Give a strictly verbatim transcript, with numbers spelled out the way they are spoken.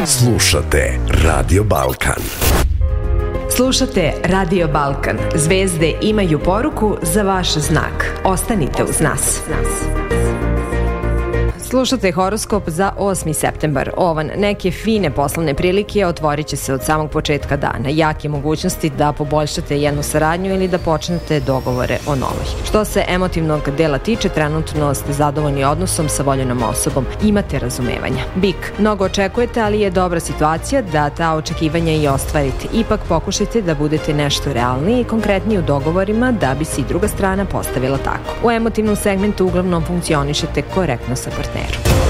Slušate Radio Balkan. Slušate Radio Balkan. Zvezde imaju poruku za vaš znak. Ostanite uz nas. Slušate horoskop za osmi septembar. Ovan, neke fine poslovne prilike otvorit će se od samog početka dana. Jake mogućnosti da poboljšate jednu saradnju ili da počnete dogovore o novoj. Što se emotivnog dela tiče, trenutno ste zadovoljni odnosom sa voljenom osobom. Imate razumevanja. Bik, mnogo očekujete, ali je dobra situacija da ta očekivanja i ostvarite. Ipak pokušajte da budete nešto realniji i konkretniji u dogovorima da bi se i druga strana postavila tako. U emotivnom segmentu uglavnom funkcionišete korektno sa partnerom.